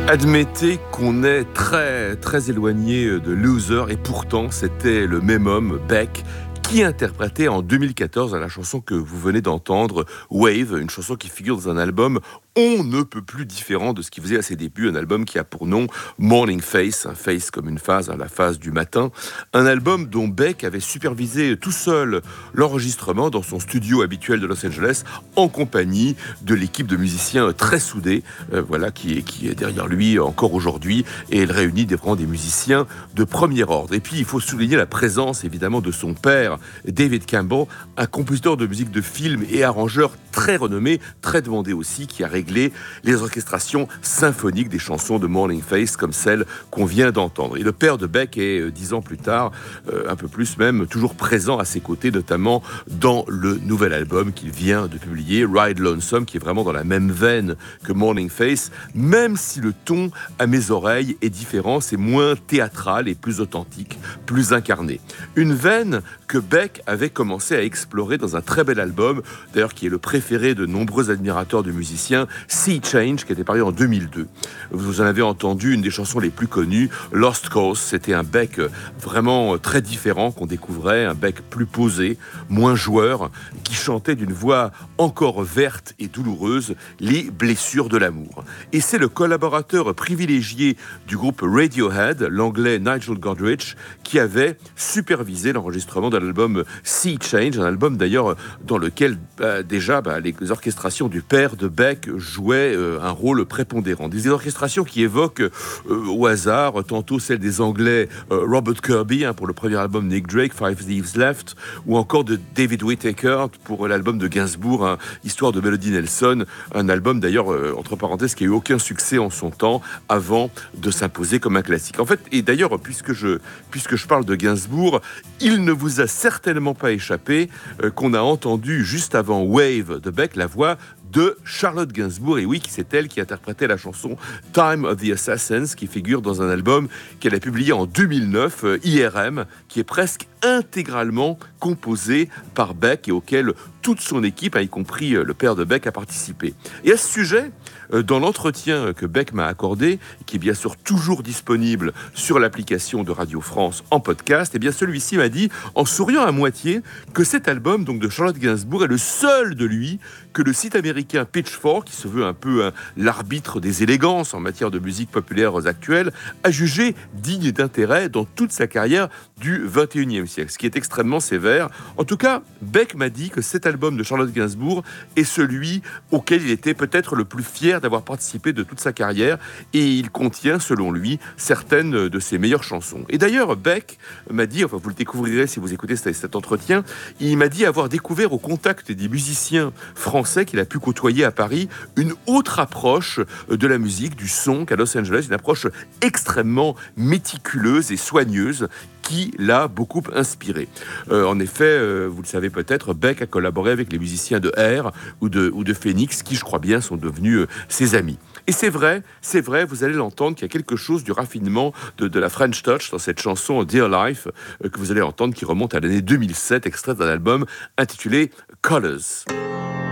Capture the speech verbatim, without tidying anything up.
Admettez qu'on est très, très éloigné de Loser et pourtant c'était le même homme, Beck, qui interprétait en deux mille quatorze la chanson que vous venez d'entendre, Wave, une chanson qui figure dans un album on ne peut plus différent de ce qu'il faisait à ses débuts, un album qui a pour nom Morning Face, un face comme une phase, hein, la phase du matin, un album dont Beck avait supervisé tout seul l'enregistrement dans son studio habituel de Los Angeles, en compagnie de l'équipe de musiciens très soudés, euh, voilà, qui est, qui est derrière lui encore aujourd'hui, et elle réunit des, vraiment des musiciens de premier ordre. Et puis il faut souligner la présence évidemment de son père, David Campbell, un compositeur de musique de film et arrangeur très renommé, très demandé aussi, qui a réglé les orchestrations symphoniques des chansons de Morning Face comme celle qu'on vient d'entendre. Et le père de Beck est, euh, dix ans plus tard, euh, un peu plus même, toujours présent à ses côtés, notamment dans le nouvel album qu'il vient de publier, Ride Lonesome, qui est vraiment dans la même veine que Morning Face, même si le ton à mes oreilles est différent, c'est moins théâtral et plus authentique, plus incarné. Une veine que Beck avait commencé à explorer dans un très bel album, d'ailleurs qui est le préféré de nombreux admirateurs du musicien, Sea Change, qui était paru en deux mille deux. Vous en avez entendu une des chansons les plus connues, Lost Coast. C'était un Beck vraiment très différent qu'on découvrait, un Beck plus posé, moins joueur, qui chantait d'une voix encore verte et douloureuse les blessures de l'amour. Et c'est le collaborateur privilégié du groupe Radiohead, l'anglais Nigel Godrich, qui avait supervisé l'enregistrement de l'album Sea Change, un album d'ailleurs dans lequel bah, déjà bah, les orchestrations du père de Beck jouait euh, un rôle prépondérant. Des orchestrations qui évoquent euh, au hasard tantôt celles des Anglais euh, Robert Kirby hein, pour le premier album Nick Drake, Five Thieves Left, ou encore de David Whittaker pour l'album de Gainsbourg, hein, Histoire de Melody Nelson, un album d'ailleurs, euh, entre parenthèses, qui a eu aucun succès en son temps avant de s'imposer comme un classique. En fait, et d'ailleurs, puisque je, puisque je parle de Gainsbourg, il ne vous a certainement pas échappé euh, qu'on a entendu juste avant Wave de Beck la voix de Charlotte Gainsbourg, et oui, c'est elle qui interprétait la chanson Time of the Assassins, qui figure dans un album qu'elle a publié en deux mille neuf, euh, I R M, qui est presque intégralement composé par Beck et auquel toute son équipe, y compris le père de Beck, a participé. Et à ce sujet, dans l'entretien que Beck m'a accordé, qui est bien sûr toujours disponible sur l'application de Radio France en podcast, et bien celui-ci m'a dit, en souriant à moitié, que cet album donc de Charlotte Gainsbourg est le seul de lui que le site américain Pitchfork, qui se veut un peu hein, l'arbitre des élégances en matière de musique populaire actuelle, a jugé digne d'intérêt dans toute sa carrière du vingt et unième siècle, ce qui est extrêmement sévère. En tout cas, Beck m'a dit que cet album de Charlotte Gainsbourg est celui auquel il était peut-être le plus fier d'avoir participé de toute sa carrière, et il contient, selon lui, certaines de ses meilleures chansons. Et d'ailleurs, Beck m'a dit, enfin vous le découvrirez si vous écoutez cet entretien, il m'a dit avoir découvert au contact des musiciens français qu'il a pu côtoyer à Paris une autre approche de la musique, du son qu'à Los Angeles, une approche extrêmement méticuleuse et soigneuse qui l'a beaucoup inspiré. Euh, en effet, euh, vous le savez peut-être, Beck a collaboré avec les musiciens de Air ou de, ou de Phoenix, qui, je crois bien, sont devenus euh, ses amis. Et c'est vrai, c'est vrai, vous allez l'entendre, qu'il y a quelque chose du raffinement de, de la French Touch dans cette chanson Dear Life, euh, que vous allez entendre, qui remonte à l'année deux mille sept, extrait d'un album intitulé Colors.